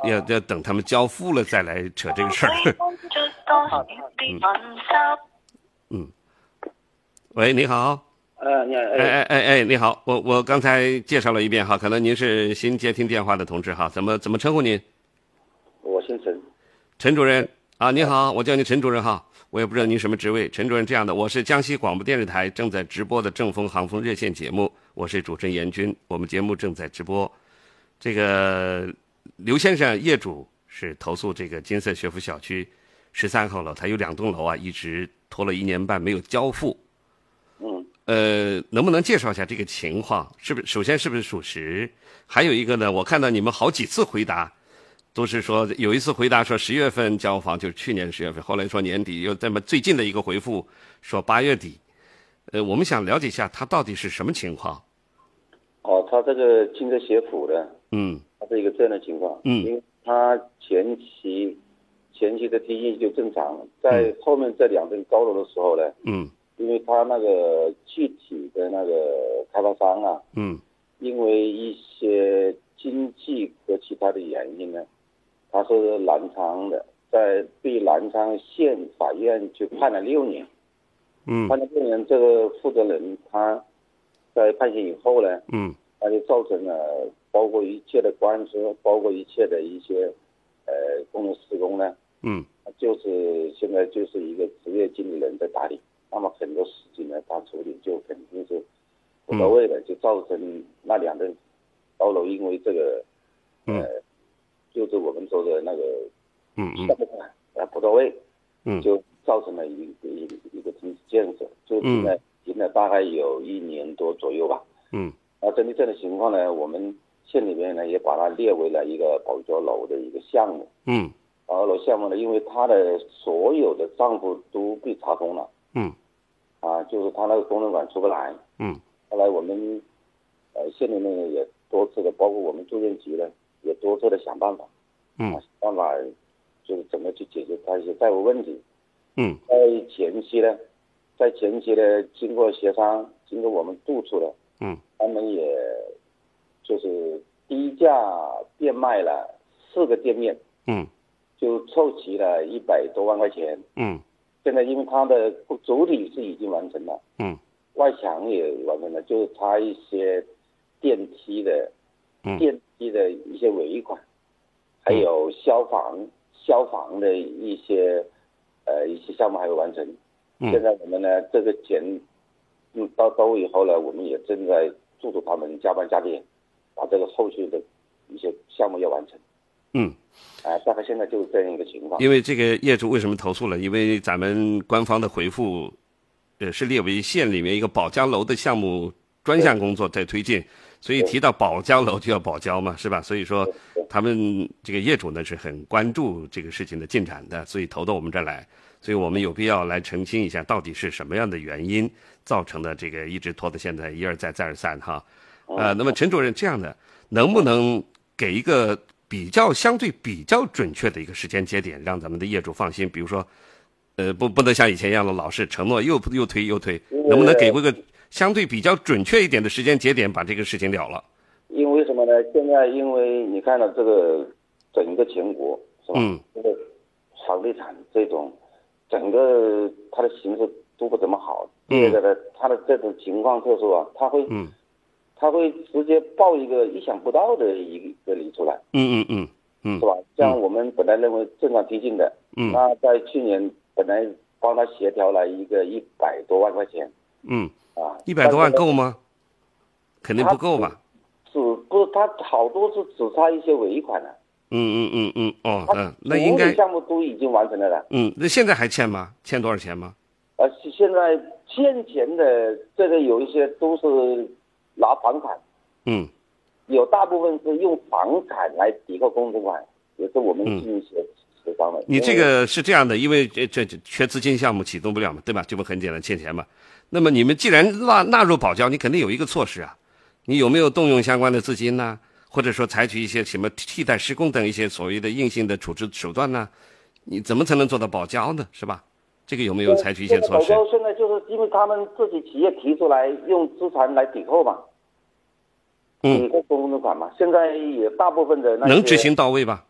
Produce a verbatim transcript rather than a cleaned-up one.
要要等他们交付了再来扯这个事儿。嗯嗯，喂，你好。 呃，你好， 哎哎哎哎，你好，我我刚才介绍了一遍哈，可能您是新接听电话的同志哈，怎么怎么称呼您？ 我姓陈。 陈主任啊，你好，我叫你陈主任哈，我也不知道您什么职位。陈主任这样的，我是江西广播电视台正在直播的正风航风热线节目，我是主持人严军，我们节目正在直播。这个刘先生业主是投诉这个金色学府小区十三号楼，他有两栋楼啊，一直拖了一年半没有交付。 嗯， 呃，能不能介绍一下这个情况？是不是首先是不是属实？还有一个呢，我看到你们好几次回答，都是说有一次回答说十月份交房，就是去年十月份，后来说年底，又这么最近的一个回复说八月底。呃，我们想了解一下它到底是什么情况？ 哦，他这个金色学府的， 嗯， 他是一个这样的情况， 嗯， 因为他前期前期的第一就正常，在后面这两栋高楼的时候呢， 嗯， 因为他那个具体的那个开发商啊， 嗯， 因为一些经济和其他的原因呢，他是南昌的，在被南昌县法院就判了六年， 嗯， 判了六年，这个负责人他在判刑以后呢， 嗯， 那就造成了包括一切的官司，包括一切的一些呃公用施工呢， 嗯， 就是现在就是一个职业经理人在打理，那么很多事情呢，他处理就肯定是不到位的，就造成那两栋高楼因为这个呃，就是我们说的那个嗯嗯项目款啊不到位， 嗯， 就造成了一个一个一个停止建设，就停了停了大概有一年多左右吧。 嗯， 而针对这样的情况呢，我们县里面呢也把它列为了一个保交楼的一个项目。 嗯， 保交楼项目呢，因为它的所有的账户都被查封了。 嗯， 啊，就是它那个公证款出不来。 嗯， 后来我们呃县里面也多次的，包括我们住建局呢，也多次的想办法。 嗯， 想办法就是怎么去解决它一些债务问题。 嗯， 在前期呢，在前期呢，经过协商，经过我们督促的， 嗯， 他们也就是低价变卖了四个店面， 嗯， 就凑齐了一百多万块钱。 嗯， 现在因为它的主体是已经完成了， 嗯， 外墙也完成了，就是差一些电梯的， 嗯， 电梯的一些尾款，还有消防消防的一些呃一些项目还没完成。 嗯， 现在我们呢这个钱嗯到到位以后呢，我们也正在督促他们加班加点，把这个后续的一些项目要完成。 嗯， 啊、呃，大概现在就是这样一个情况。 因为这个业主为什么投诉了？因为咱们官方的回复，呃，是列为县里面一个保交楼的项目专项工作在推进，所以提到保交楼就要保交嘛，是吧？所以说他们这个业主呢是很关注这个事情的进展的，所以投到我们这儿来，所以我们有必要来澄清一下，到底是什么样的原因造成的这个一直拖到现在一而再再而三哈。呃，那么陈主任这样的，能不能给一个比较相对比较准确的一个时间节点，让咱们的业主放心？比如说，呃，不不能像以前一样的老是承诺又又推又推，能不能给过个相对比较准确一点的时间节点，把这个事情了了？ 因为什么呢？现在因为你看到这个整个全国是吧？ 嗯， 这个房地产这种整个它的形势都不怎么好。第二个呢，它的这种情况特殊啊，它会嗯。 他会直接报一个意想不到的一个理出来， 嗯嗯嗯嗯， 是吧？像我们本来认为正常推进的， 嗯， 那在去年本来帮他协调了一个一百多万块钱， 嗯啊， 一百多万够吗？肯定不够吧？ 只不是他好多是只差一些尾款了。 嗯嗯嗯嗯，哦，嗯，那应该项目都已经完成了的。 嗯，那现在还欠吗？欠多少钱吗？ 呃，现在欠钱的这个有一些都是拿房产， 嗯， 有大部分是用房产来抵扣公证款，也是我们进行协协商的。 你这个是这样的，因为这这缺资金项目启动不了嘛，对吧？这不很简单，欠钱嘛。那么你们既然纳纳入保交，你肯定有一个措施啊，你有没有动用相关的资金呢？或者说采取一些什么替代施工等一些所谓的硬性的处置手段呢？你怎么才能做到保交呢？是吧？这个有没有采取一些措施？ 保交现在就是因为他们自己企业提出来用资产来抵扣嘛，抵扣公证款嘛。现在也大部分的那能执行到位吧？